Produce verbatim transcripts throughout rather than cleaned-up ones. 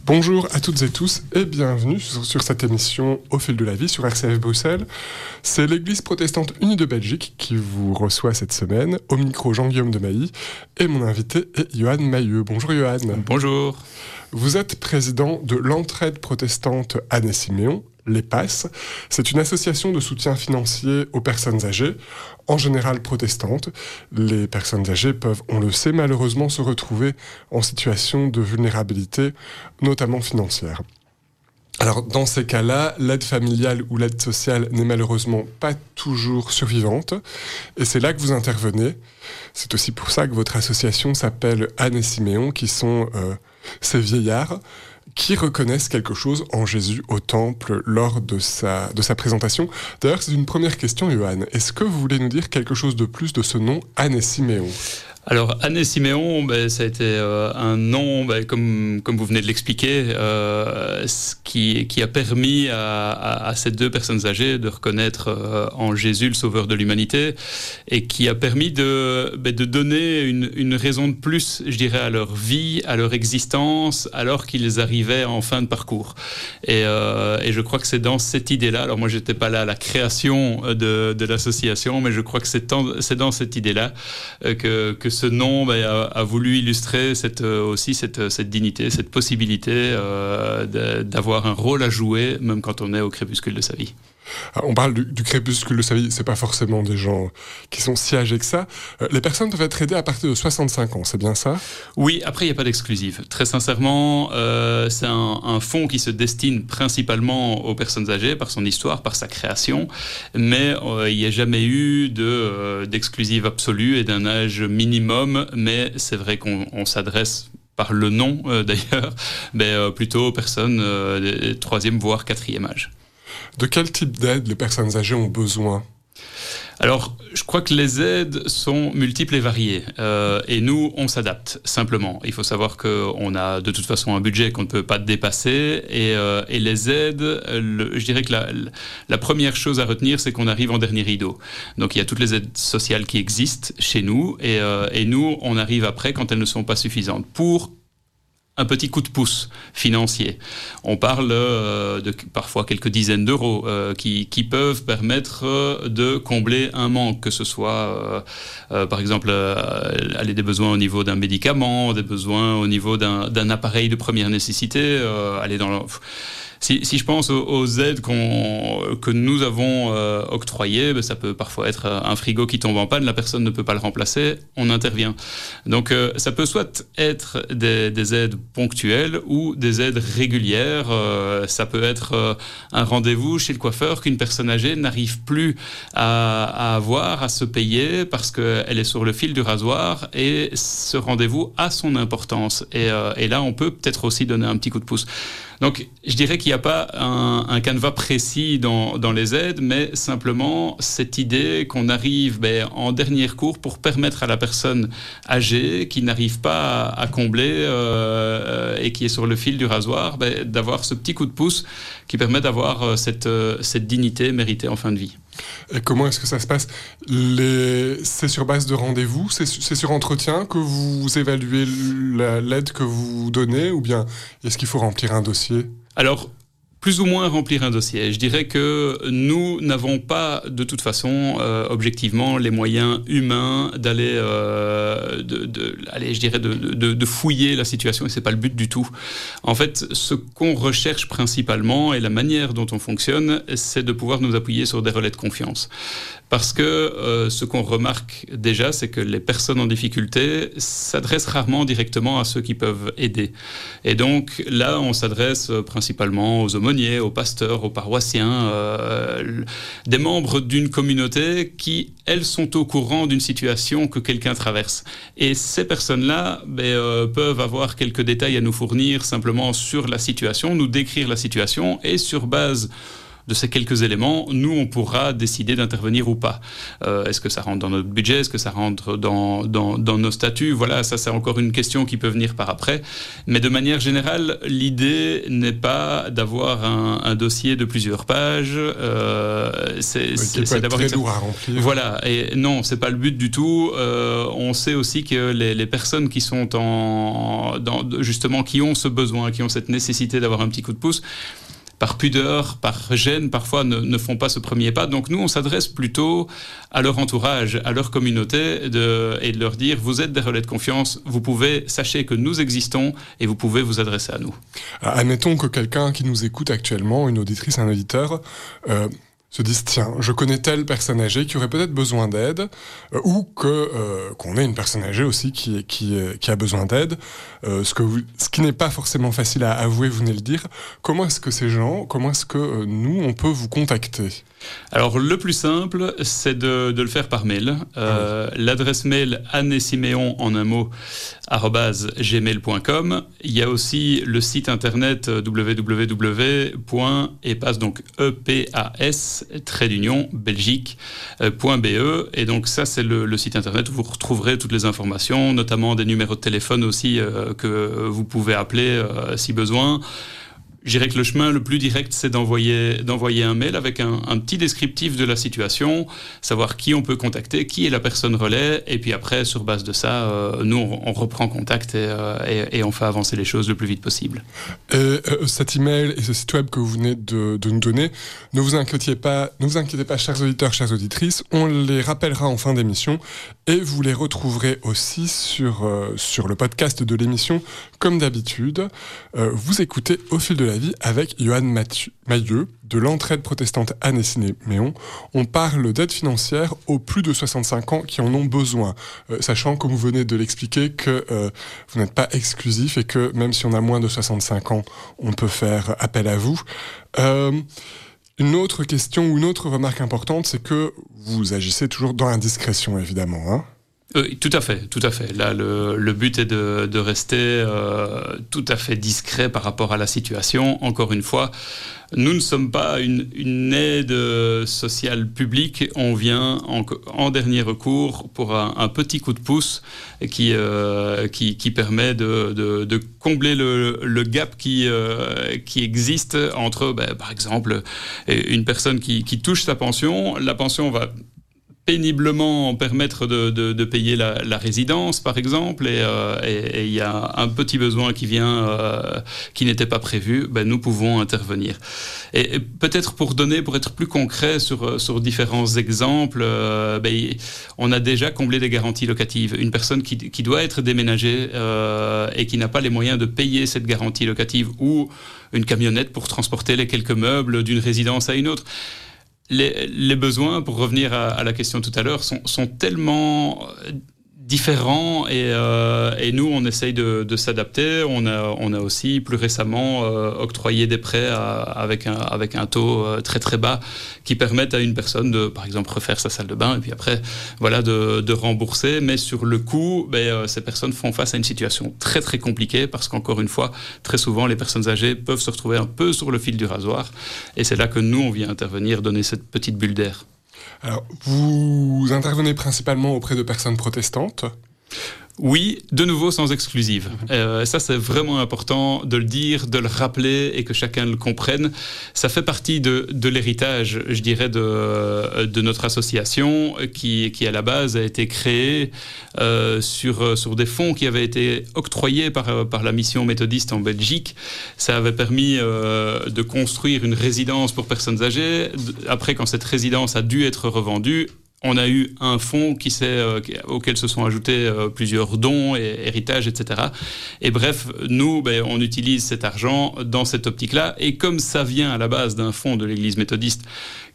Bonjour à toutes et tous et bienvenue sur, sur cette émission Au fil de la vie sur R C F Bruxelles. C'est l'Église protestante unie de Belgique qui vous reçoit cette semaine. Au micro, Jean-Guillaume de Mailly et mon invité est Johan Mailleux. Bonjour Johan. Bonjour. Vous êtes président de l'entraide protestante Anne-et-Siméon, l'E P A S. C'est une association de soutien financier aux personnes âgées, en général protestantes. Les personnes âgées peuvent, on le sait, malheureusement se retrouver en situation de vulnérabilité, notamment financière. Alors, dans ces cas-là, l'aide familiale ou l'aide sociale n'est malheureusement pas toujours survivante. Et c'est là que vous intervenez. C'est aussi pour ça que votre association s'appelle Anne-et-Siméon, qui sont euh, ces vieillards qui reconnaissent quelque chose en Jésus au temple lors de sa, de sa présentation. D'ailleurs, c'est une première question, Johan. Est-ce que vous voulez nous dire quelque chose de plus de ce nom Anne-et-Siméon ? Alors, Anne-et-Siméon, ben, ça a été euh, un nom, ben, comme, comme vous venez de l'expliquer, euh, qui, qui a permis à, à, à ces deux personnes âgées de reconnaître euh, en Jésus le sauveur de l'humanité et qui a permis de, ben, de donner une, une raison de plus, je dirais, à leur vie, à leur existence, alors qu'ils arrivaient en fin de parcours. Et, euh, et je crois que c'est dans cette idée-là, alors moi, je n'étais pas là à la création de, de l'association, mais je crois que c'est, en, c'est dans cette idée-là euh, que, que ce nom ben, a, a voulu illustrer cette, euh, aussi cette, cette dignité, cette possibilité euh, de, d'avoir un rôle à jouer, même quand on est au crépuscule de sa vie. On parle du, du crépuscule de sa vie, c'est pas forcément des gens qui sont si âgés que ça. Euh, les personnes peuvent être aidées à partir de soixante-cinq ans, c'est bien ça ? Oui, après il n'y a pas d'exclusive. Très sincèrement, euh, c'est un, un fonds qui se destine principalement aux personnes âgées par son histoire, par sa création, mais euh, il n'y a jamais eu de, euh, d'exclusive absolue et d'un âge minimum, mais c'est vrai qu'on on s'adresse par le nom euh, d'ailleurs, mais euh, plutôt aux personnes euh, troisième voire quatrième âge. De quel type d'aide les personnes âgées ont besoin ? Alors, je crois que les aides sont multiples et variées. Euh, et nous, on s'adapte, simplement. Il faut savoir qu'on a de toute façon un budget qu'on ne peut pas dépasser. Et, euh, et les aides, le, je dirais que la, la première chose à retenir, c'est qu'on arrive en dernier rideau. Donc, il y a toutes les aides sociales qui existent chez nous. Et, euh, et nous, on arrive après quand elles ne sont pas suffisantes. Pour un petit coup de pouce financier. On parle euh, de parfois quelques dizaines d'euros euh, qui, qui peuvent permettre euh, de combler un manque, que ce soit euh, euh, par exemple euh, aller des besoins au niveau d'un médicament, des besoins au niveau d'un, d'un appareil de première nécessité, euh, aller dans le... Si, si je pense aux, aux aides qu'on, que nous avons euh, octroyées, ben ça peut parfois être un frigo qui tombe en panne, la personne ne peut pas le remplacer, on intervient. Donc euh, ça peut soit être des, des aides ponctuelles ou des aides régulières. Euh, ça peut être euh, un rendez-vous chez le coiffeur qu'une personne âgée n'arrive plus à, à avoir, à se payer parce qu'elle est sur le fil du rasoir et ce rendez-vous a son importance. Et, euh, et là, on peut peut-être aussi donner un petit coup de pouce. Donc, je dirais qu'il n'y a pas un, un canevas précis dans, dans les aides, mais simplement cette idée qu'on arrive ben, en dernier recours pour permettre à la personne âgée qui n'arrive pas à, à combler euh, et qui est sur le fil du rasoir, ben, d'avoir ce petit coup de pouce qui permet d'avoir cette, cette dignité méritée en fin de vie. Et comment est-ce que ça se passe ? Les... C'est sur base de rendez-vous ? C'est, c'est sur entretien que vous évaluez la, l'aide que vous donnez ? Ou bien est-ce qu'il faut remplir un dossier ? Alors, plus ou moins remplir un dossier. Je dirais que nous n'avons pas, de toute façon, euh, objectivement, les moyens humains d'aller, euh, de, de, allez, je dirais, de, de, de fouiller la situation, et c'est pas le but du tout. En fait, ce qu'on recherche principalement et la manière dont on fonctionne, c'est de pouvoir nous appuyer sur des relais de confiance. Parce que euh, ce qu'on remarque déjà, c'est que les personnes en difficulté s'adressent rarement directement à ceux qui peuvent aider. Et donc là, on s'adresse principalement aux aumôniers, aux pasteurs, aux paroissiens, euh, des membres d'une communauté qui, elles, sont au courant d'une situation que quelqu'un traverse. Et ces personnes-là ben, euh, peuvent avoir quelques détails à nous fournir simplement sur la situation, nous décrire la situation et sur base de ces quelques éléments, nous, on pourra décider d'intervenir ou pas. Euh, est-ce que ça rentre dans notre budget? Est-ce que ça rentre dans, dans, dans nos statuts? Voilà, ça, c'est encore une question qui peut venir par après. Mais de manière générale, l'idée n'est pas d'avoir un, un dossier de plusieurs pages. Euh, c'est, oui, c'est, c'est d'avoir très une... lourd à remplir. Voilà, et non, c'est pas le but du tout. Euh, on sait aussi que les, les personnes qui sont en, dans, justement, qui ont ce besoin, qui ont cette nécessité d'avoir un petit coup de pouce, par pudeur, par gêne, parfois ne, ne font pas ce premier pas. Donc nous, on s'adresse plutôt à leur entourage, à leur communauté, de, et de leur dire, vous êtes des relais de confiance, vous pouvez, sachez que nous existons et vous pouvez vous adresser à nous. Alors, admettons que quelqu'un qui nous écoute actuellement, une auditrice, un auditeur, euh, se disent, tiens, je connais telle personne âgée qui aurait peut-être besoin d'aide, euh, ou que euh, qu'on ait une personne âgée aussi qui, qui, qui a besoin d'aide, euh, ce, que vous, ce qui n'est pas forcément facile à avouer, vous venez de le dire. Comment est-ce que ces gens, comment est-ce que euh, nous, on peut vous contacter ? Alors, le plus simple, c'est de, de le faire par mail. Euh, ah oui. L'adresse mail anne-siméon, en un mot, arobase gmail point com. Il y a aussi le site internet w w w point epas, donc E P A S, trait d'union, belgique, point B E. Et donc, ça, c'est le, le site internet où vous retrouverez toutes les informations, notamment des numéros de téléphone aussi euh, que vous pouvez appeler euh, si besoin. Je dirais que le chemin le plus direct, c'est d'envoyer, d'envoyer un mail avec un, un petit descriptif de la situation, savoir qui on peut contacter, qui est la personne relais, et puis après, sur base de ça, euh, nous, on, on reprend contact et, euh, et, et on fait avancer les choses le plus vite possible. Et euh, cet email et ce site web que vous venez de, de nous donner, ne vous inquiétez pas, ne vous inquiétez pas, chers auditeurs, chères auditrices, on les rappellera en fin d'émission, et vous les retrouverez aussi sur, euh, sur le podcast de l'émission, comme d'habitude. Euh, vous écoutez Au fil de la vie avec Johan Mailleux de l'entraide protestante Anne-Siméon. On parle d'aide financière aux plus de soixante-cinq ans qui en ont besoin, euh, sachant, comme vous venez de l'expliquer, que euh, vous n'êtes pas exclusif et que même si on a moins de soixante-cinq ans, on peut faire appel à vous. Euh, une autre question ou une autre remarque importante, c'est que vous agissez toujours dans l'indiscrétion, évidemment, hein. Euh, tout à fait, tout à fait. Là, le, le but est de, de rester euh, tout à fait discret par rapport à la situation. Encore une fois, nous ne sommes pas une, une aide sociale publique. On vient en, en dernier recours pour un, un petit coup de pouce qui, euh, qui, qui permet de, de, de combler le, le gap qui, euh, qui existe entre, ben, par exemple, une personne qui, qui touche sa pension. La pension va péniblement permettre de, de, de payer la, la résidence, par exemple, et il euh, y a un petit besoin qui vient, euh, qui n'était pas prévu, ben, nous pouvons intervenir. Et, et peut-être pour donner, pour être plus concret sur, sur différents exemples, euh, ben, on a déjà comblé des garanties locatives. Une personne qui, qui doit être déménagée euh, et qui n'a pas les moyens de payer cette garantie locative, ou une camionnette pour transporter les quelques meubles d'une résidence à une autre. Les, les besoins, pour revenir à, à la question tout à l'heure, sont, sont tellement différents et, euh, et nous, on essaye de, de s'adapter. On a, on a aussi plus récemment euh, octroyé des prêts à, avec, un, avec un taux euh, très très bas qui permettent à une personne de, par exemple, refaire sa salle de bain et puis après, voilà, de, de rembourser. Mais sur le coup, ben, euh, ces personnes font face à une situation très très compliquée parce qu'encore une fois, très souvent, les personnes âgées peuvent se retrouver un peu sur le fil du rasoir. Et c'est là que nous, on vient intervenir, donner cette petite bulle d'air. Alors, vous intervenez principalement auprès de personnes protestantes ? Oui, de nouveau sans exclusive. Euh, ça, c'est vraiment important de le dire, de le rappeler et que chacun le comprenne. Ça fait partie de, de l'héritage, je dirais, de, de notre association qui, qui, à la base, a été créée euh, sur, sur des fonds qui avaient été octroyés par, par la mission méthodiste en Belgique. Ça avait permis euh, de construire une résidence pour personnes âgées. Après, quand cette résidence a dû être revendue, on a eu un fonds qui s'est, euh, auquel se sont ajoutés euh, plusieurs dons et héritages, et cetera. Et bref, nous, ben, on utilise cet argent dans cette optique-là. Et comme ça vient à la base d'un fonds de l'Église méthodiste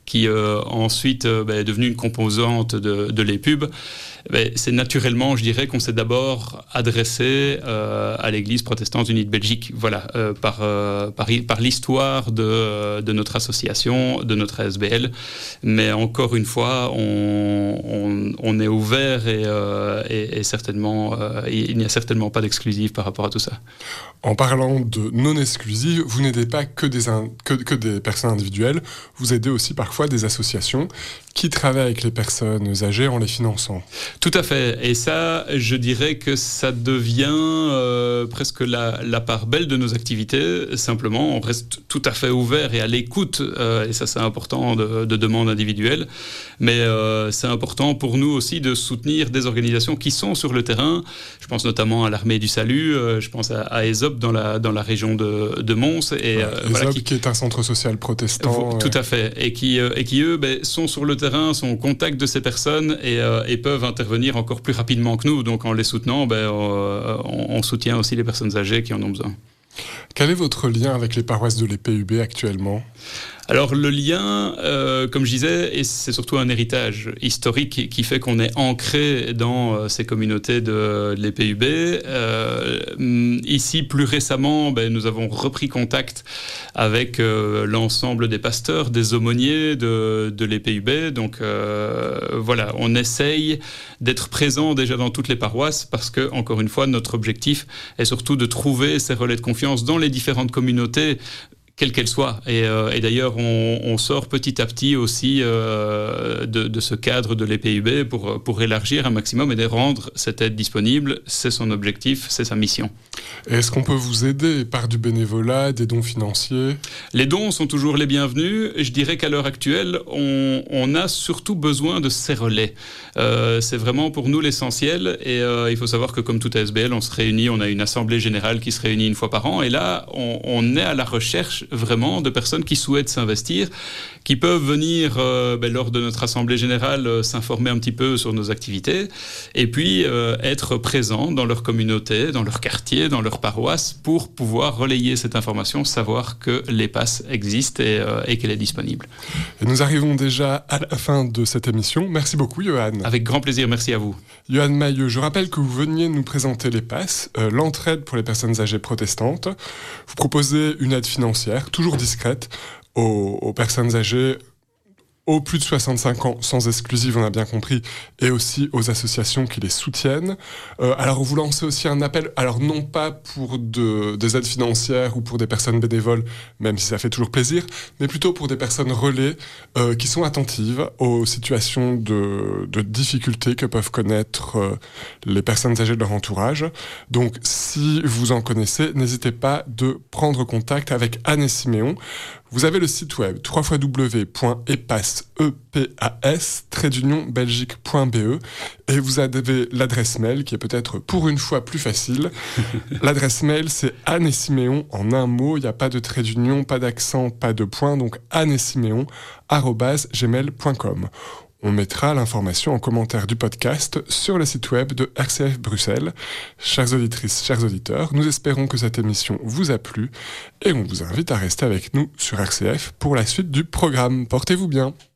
qui euh, ensuite euh, ben, est devenue une composante de, de l'E P U B, ben, c'est naturellement, je dirais, qu'on s'est d'abord adressé euh, à l'Église protestante unie de Belgique, voilà, euh, par, euh, par, par l'histoire de, de notre association, de notre A S B L. Mais encore une fois, on, on, on est ouvert et, euh, et, et certainement, euh, il n'y a certainement pas d'exclusive par rapport à tout ça. En parlant de non-exclusive, vous n'aidez pas que des, in, que, que des personnes individuelles, vous aidez aussi parfois des associations qui travaillent avec les personnes âgées en les finançant. Tout à fait. Et ça, je dirais que ça devient euh, presque la, la part belle de nos activités. Simplement, on reste tout à fait ouvert et à l'écoute. Euh, et ça, c'est important de, de demandes individuelles. Mais euh, c'est important pour nous aussi de soutenir des organisations qui sont sur le terrain. Je pense notamment à l'Armée du Salut. Euh, je pense à, à ESOP dans la, dans la région de, de Mons. Et, ouais, euh, ESOP voilà, qui, qui est un centre social protestant. Tout euh... à fait. Et qui, euh, et qui eux, ben, sont sur le terrain, sont au contact de ces personnes et, euh, et peuvent intervenir encore plus rapidement que nous. Donc en les soutenant, ben, euh, on, on soutient aussi les personnes âgées qui en ont besoin. Quel est votre lien avec les paroisses de l'E P U B actuellement ? Alors le lien, euh, comme je disais, et c'est surtout un héritage historique qui fait qu'on est ancré dans euh, ces communautés de, de l'E P U B. Euh, ici, plus récemment, ben, nous avons repris contact avec euh, l'ensemble des pasteurs, des aumôniers de, de l'E P U B. Donc euh, voilà, on essaye d'être présent déjà dans toutes les paroisses parce que, encore une fois, notre objectif est surtout de trouver ces relais de confiance dans les différentes communautés, quelle qu'elle soit. Et, euh, et d'ailleurs, on, on sort petit à petit aussi euh, de, de ce cadre de l'E P U B pour, pour élargir un maximum et de rendre cette aide disponible. C'est son objectif, c'est sa mission. Et est-ce qu'on peut vous aider par du bénévolat, des dons financiers ? Les dons sont toujours les bienvenus. Je dirais qu'à l'heure actuelle, on, on a surtout besoin de ces relais. Euh, c'est vraiment pour nous l'essentiel. Et euh, il faut savoir que comme toute A S B L, on se réunit, on a une assemblée générale qui se réunit une fois par an. Et là, on, on est à la recherche vraiment de personnes qui souhaitent s'investir, qui peuvent venir euh, ben, lors de notre assemblée générale euh, s'informer un petit peu sur nos activités et puis euh, être présents dans leur communauté, dans leur quartier, dans leur paroisse pour pouvoir relayer cette information, savoir que l'E P A S existe et, euh, et qu'elle est disponible. Et nous arrivons déjà à la fin de cette émission. Merci beaucoup, Johan. Avec grand plaisir, merci à vous. Johan Mailleux, je rappelle que vous veniez nous présenter l'E P A S, euh, l'entraide pour les personnes âgées protestantes. Vous proposez une aide financière, toujours discrète, aux, aux personnes âgées aux plus de soixante-cinq ans, sans exclusive, on a bien compris, et aussi aux associations qui les soutiennent. Euh, alors, vous lancez aussi un appel, alors non pas pour de, des aides financières ou pour des personnes bénévoles, même si ça fait toujours plaisir, mais plutôt pour des personnes relais euh, qui sont attentives aux situations de, de difficultés que peuvent connaître euh, les personnes âgées de leur entourage. Donc, si vous en connaissez, n'hésitez pas de prendre contact avec Anne et Siméon. Vous avez le site web w w w point e p a s tiret belgique point b e et vous avez l'adresse mail qui est peut-être pour une fois plus facile. L'adresse mail, c'est Anne et Siméon en un mot, il n'y a pas de trait d'union, pas d'accent, pas de point, donc Anne et Siméon arobase gmail point com. On mettra l'information en commentaire du podcast sur le site web de R C F Bruxelles. Chères auditrices, chers auditeurs, nous espérons que cette émission vous a plu et on vous invite à rester avec nous sur R C F pour la suite du programme. Portez-vous bien.